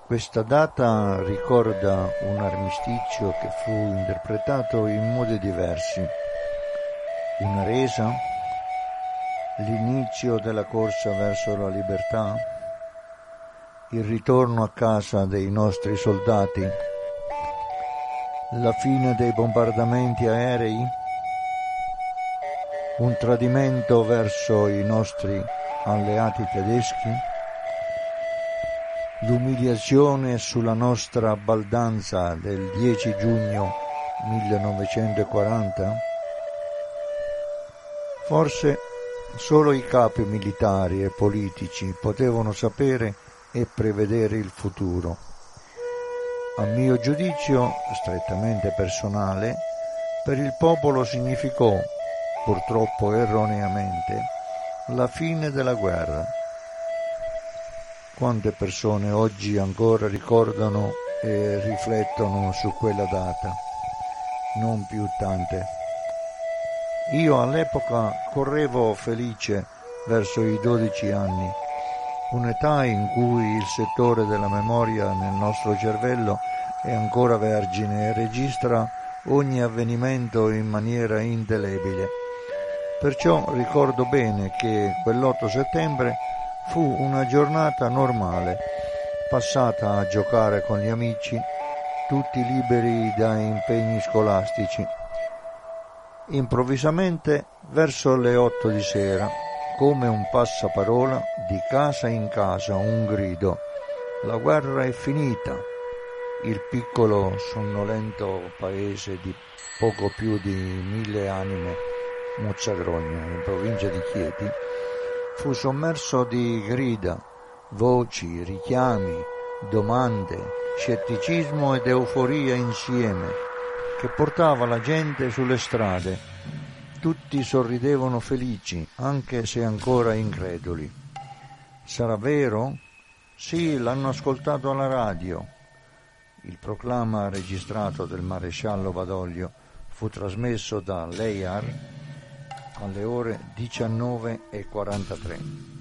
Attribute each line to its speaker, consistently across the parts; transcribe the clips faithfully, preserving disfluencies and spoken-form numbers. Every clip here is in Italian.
Speaker 1: Questa data ricorda un armistizio che fu interpretato in modi diversi. Una resa, l'inizio della corsa verso la libertà, il ritorno a casa dei nostri soldati, la fine dei bombardamenti aerei, un tradimento verso i nostri alleati tedeschi, l'umiliazione sulla nostra baldanza del dieci giugno millenovecentoquaranta? Forse solo i capi militari e politici potevano sapere e prevedere il futuro. A mio giudizio, strettamente personale, per il popolo significò, purtroppo erroneamente, la fine della guerra. Quante persone oggi ancora ricordano e riflettono su quella data? Non più tante. Io all'epoca correvo felice verso i dodici anni, un'età in cui il settore della memoria nel nostro cervello è ancora vergine e registra ogni avvenimento in maniera indelebile. Perciò ricordo bene che quell'otto settembre fu una giornata normale, passata a giocare con gli amici, tutti liberi da impegni scolastici. Improvvisamente, verso le otto di sera, come un passaparola, di casa in casa un grido: la guerra è finita. Il piccolo, sonnolento paese di poco più di mille anime, Mozzagrogno, in provincia di Chieti, fu sommerso di grida, voci, richiami, domande, scetticismo ed euforia insieme, che portava la gente sulle strade. Tutti sorridevano felici, anche se ancora increduli. Sarà vero? Sì, l'hanno ascoltato alla radio. Il proclama registrato del maresciallo Badoglio fu trasmesso da l'E I A R alle ore diciannove e quarantatré.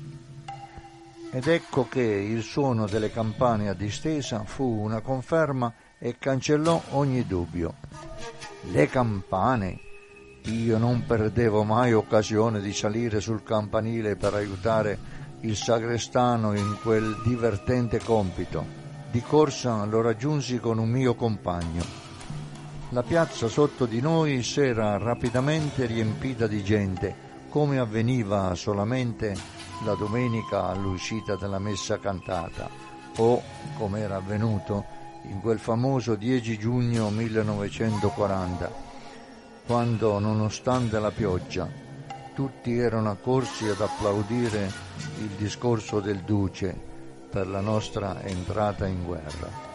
Speaker 1: Ed ecco che il suono delle campane a distesa fu una conferma e cancellò ogni dubbio. Le campane! Io non perdevo mai occasione di salire sul campanile per aiutare il sagrestano in quel divertente compito. Di corsa lo raggiunsi con un mio compagno. La piazza sotto di noi s'era rapidamente riempita di gente, come avveniva solamente la domenica all'uscita della messa cantata, o, come era avvenuto, in quel famoso dieci giugno millenovecentoquaranta, quando, nonostante la pioggia, tutti erano accorsi ad applaudire il discorso del Duce per la nostra entrata in guerra.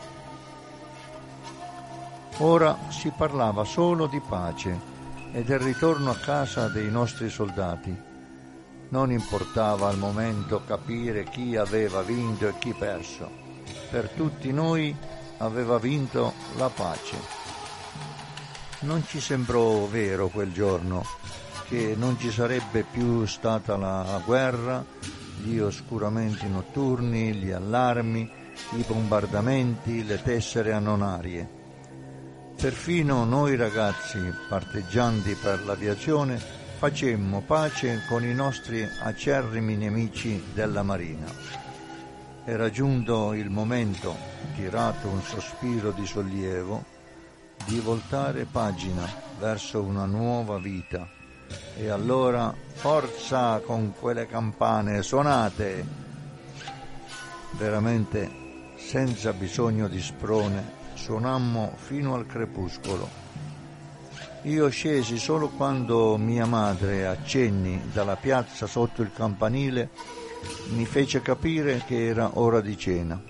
Speaker 1: Ora si parlava solo di pace e del ritorno a casa dei nostri soldati. Non importava al momento capire chi aveva vinto e chi perso. Per tutti noi aveva vinto la pace. Non ci sembrò vero quel giorno che non ci sarebbe più stata la guerra, gli oscuramenti notturni, gli allarmi, i bombardamenti, le tessere annonarie. Perfino noi ragazzi, parteggianti per l'aviazione, facemmo pace con i nostri acerrimi nemici della Marina. Era giunto il momento, tirato un sospiro di sollievo, di voltare pagina verso una nuova vita. E allora forza con quelle campane, suonate! Veramente, senza bisogno di sprone, suonammo fino al crepuscolo. Io scesi solo quando mia madre, a cenni dalla piazza sotto il campanile, mi fece capire che era ora di cena.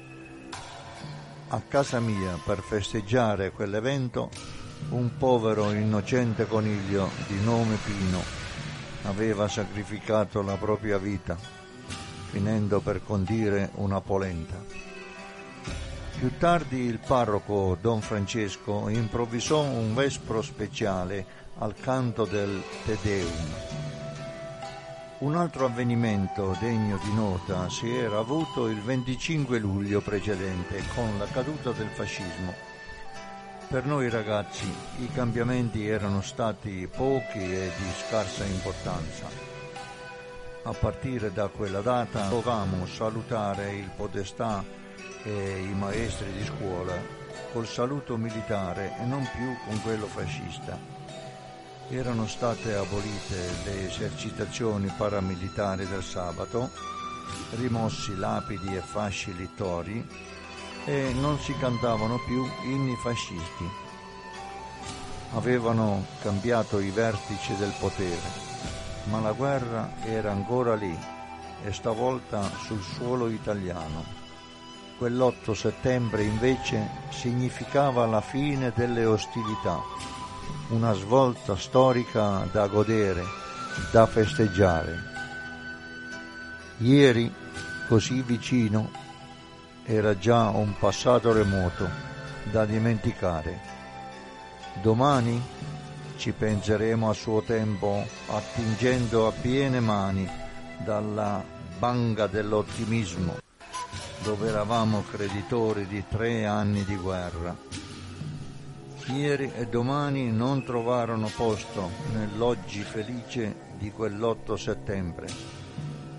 Speaker 1: A casa mia, per festeggiare quell'evento, un povero innocente coniglio di nome Pino aveva sacrificato la propria vita, finendo per condire una polenta. Più tardi il parroco Don Francesco improvvisò un vespro speciale al canto del Te Deum. Un altro avvenimento degno di nota si era avuto il venticinque luglio precedente, con la caduta del fascismo. Per noi ragazzi i cambiamenti erano stati pochi e di scarsa importanza. A partire da quella data dovevamo salutare il podestà e i maestri di scuola col saluto militare e non più con quello fascista. Erano state abolite le esercitazioni paramilitari del sabato, rimossi lapidi e fasci littori e non si cantavano più inni fascisti. Avevano cambiato i vertici del potere, ma la guerra era ancora lì e stavolta sul suolo italiano. Quell'otto settembre invece significava la fine delle ostilità, una svolta storica da godere, da festeggiare. Ieri, così vicino, era già un passato remoto da dimenticare. Domani ci penseremo a suo tempo attingendo a piene mani dalla banga dell'ottimismo, dove eravamo creditori di tre anni di guerra. Ieri e domani non trovarono posto nell'oggi felice di quell'otto settembre.